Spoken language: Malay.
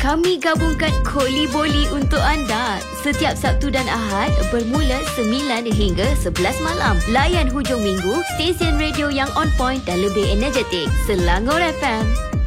Kami gabungkan Koli Boli untuk anda setiap Sabtu dan Ahad bermula 9 hingga 11 malam. Layan hujung minggu, stesen radio yang on point dan lebih energetik. Selangor FM.